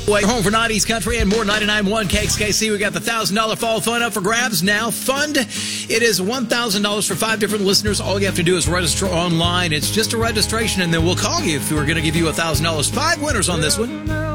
Way home for 90s country and more 99.1 KXKC. We got the $1,000 fall fund up for grabs now. Fund. It is $1,000 for 5 different listeners. All you have to do is register online. It's just a registration, and then we'll call you if we're going to give you $1,000. 5 winners on this one.